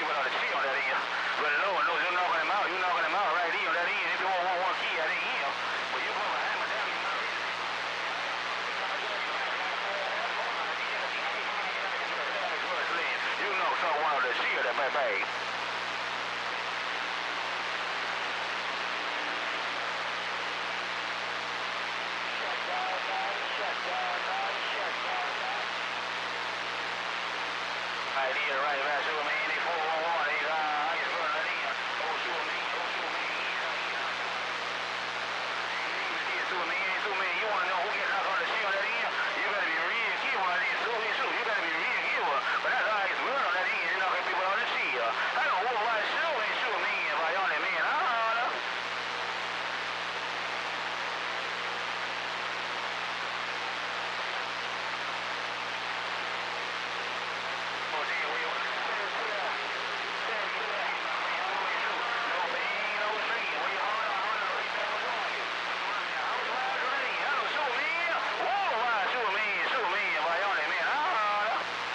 you went on the tree on that end. But low and low, you're knocking him out. You're knocking him out right in on that end. If you want one key, that ain't him. But you put my hammer down, you're not ready. You know, someone on the shield that might be. Right here, right back to me, 411, he's running that in. Oh, shoot me, you want to know who gets knocked on the shield that end? You better be real careful on this. You better be real careful. But that's